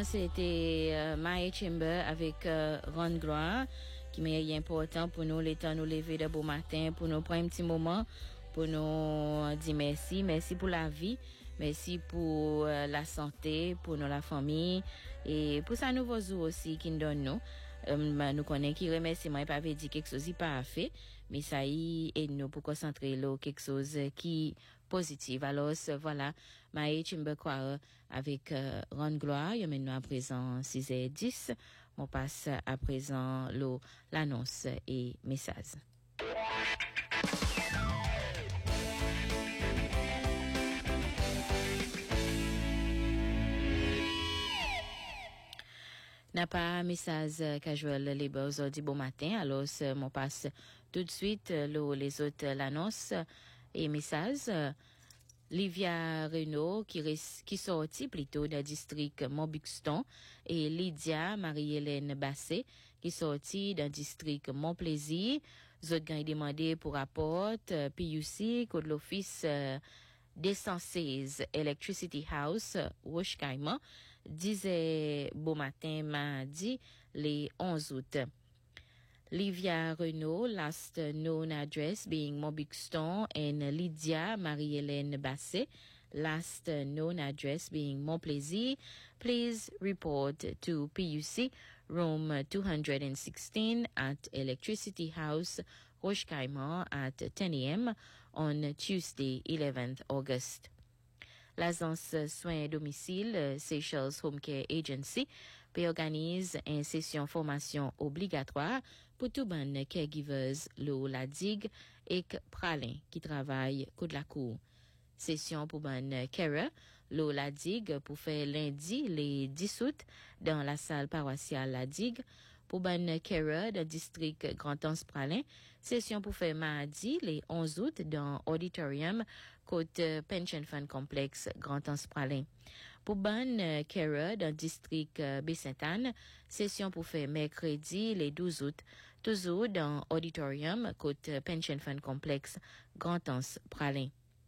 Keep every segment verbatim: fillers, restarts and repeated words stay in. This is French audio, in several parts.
C'était euh, My Chamber avec euh, Ron Gloire, qui est important pour nous, le temps nous lever de beau matin, pour nous prendre un petit moment, pour nous dire merci, merci pour la vie, merci pour euh, la santé, pour nous la famille, et pour ça nouveau jour aussi qui nous donne nous. Euh, nous connaissons qui remercie moi pas veut dire quelque chose qui pas fait, mais ça y aide nous pour concentrer là quelque chose qui positif. Alors voilà, Maë Chimbe Kwara avec euh, Ron Gloire, y maintenant à présent six heures dix. On passe à présent l'eau, l'annonce et message. N'a pas message casual les aujourd'hui bon matin. Alors on passe tout de suite l'eau, les autres l'annonce et message. Livia Renault qui, res, qui sortit plutôt du district Montbuxton et Lydia Marie-Hélène Basset qui sortit du district Montplaisir. Zot gagne demandé pour rapport P U C code l'office euh, deux cent seize Electricity House Roche-Caïman disait bon matin mardi les onze août. Livia Renault, last known address being Montbuxton, and Lydia Marie-Hélène Basset, last known address being Montplaisir. Please report to P U C, room two hundred sixteen at Electricity House, Roche-Caïman at ten a.m. on Tuesday, eleventh August. L'agence soins à domicile Seychelles Home Care Agency peut organiser une session formation obligatoire pour tous les caregivers le la digue et pralin qui travaillent côté la cour. Session pour ban carer le la digue pour faire lundi les dix août dans la salle paroissiale la digue. Pour ban carer dans district Grand-Anse Pralin, session pour faire mardi les onze août dans auditorium côté Pension Fund Complex Grand-Anse Pralin. Pour ban carer dans district Baie-Sainte-Anne, session pour faire mercredi les douze août toujours dans auditorium côté Pension Fund Complex Grand-Anse Pralin.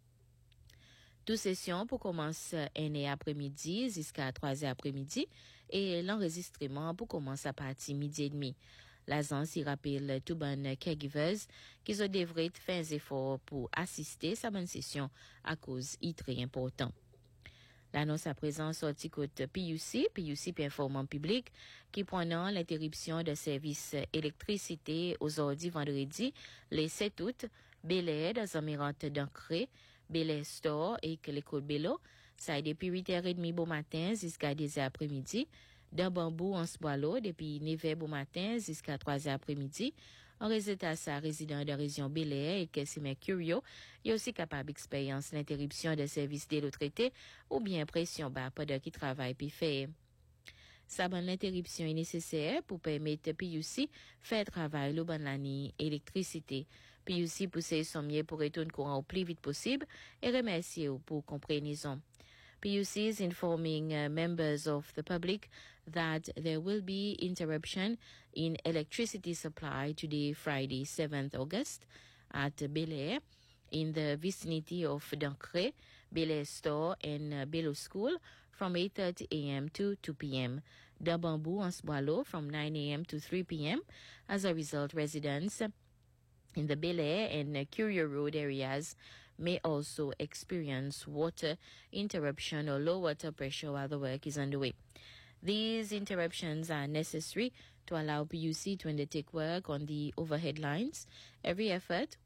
Deux sessions pour commencer un après-midi jusqu'à trois heures après-midi et l'enregistrement pour commencer à partir midi et demi. L'agence y rappelle tout bon caregivers qu'ils ont devrait faire des efforts pour assister à sa bonne session à cause est très important. L'annonce à présent sortie côté P U C, P U C puis informant public, qui prenant l'interruption de service électricité aujourd'hui vendredi, les sept août, Bel Air dans Amirantes d'Ancré, Bel Air Store et que l'école Bello, ça est depuis huit heures trente bon matin jusqu'à dix heures après-midi, dans Bambou en Spoilo depuis neuf heures bon matin jusqu'à trois heures après-midi. En résultat, ça résident de la région Bel Air et que c'est Mercurio, il est aussi capable d'expérience l'interruption de service de l'eau traité ou bien pression bas pendant qu'il travaille puis fait. Sa bonne l'interruption est nécessaire pour permettre P U C faire travail le bon l'année électricité. P U C pousser son mieux pour retourner courant au plus vite possible et remercier pour compréhension. P U C is informing uh, members of the public that there will be interruption in electricity supply today, Friday, seventh August, at Bel Air, in the vicinity of Dancre, Bel Air Store, and uh, Bello School from eight thirty a.m. to two p.m. The Bamboo on Swallow from nine a.m. to three p.m. As a result, residents in the Bel Air and uh, Courier Road areas may also experience water interruption or low water pressure while the work is underway. These interruptions are necessary to allow P U C to undertake work on the overhead lines. Every effort